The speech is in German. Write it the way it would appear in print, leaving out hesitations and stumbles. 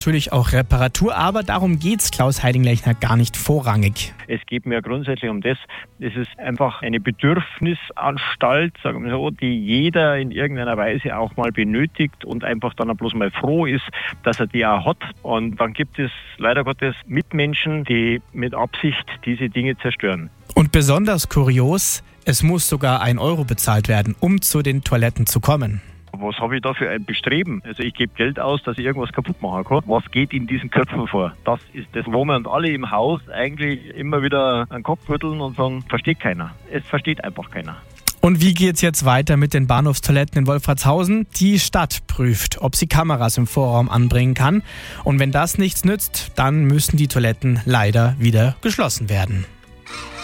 Natürlich auch Reparatur, aber darum geht's Klaus Heidinglechner gar nicht vorrangig. Es geht mir grundsätzlich um das. Es ist einfach eine Bedürfnisanstalt, sagen wir so, die jeder in irgendeiner Weise auch mal benötigt und einfach dann bloß mal froh ist, dass er die auch hat. Und dann gibt es leider Gottes Mitmenschen, die mit Absicht diese Dinge zerstören. Und besonders kurios, es muss sogar 1 Euro bezahlt werden, um zu den Toiletten zu kommen. Was habe ich da für ein Bestreben? Also ich gebe Geld aus, dass ich irgendwas kaputt machen kann. Was geht in diesen Köpfen vor? Das ist das, wo wir uns alle im Haus eigentlich immer wieder an den Kopf rütteln und sagen, versteht keiner. Es versteht einfach keiner. Und wie geht's jetzt weiter mit den Bahnhofstoiletten in Wolfratshausen? Die Stadt prüft, ob sie Kameras im Vorraum anbringen kann. Und wenn das nichts nützt, dann müssen die Toiletten leider wieder geschlossen werden.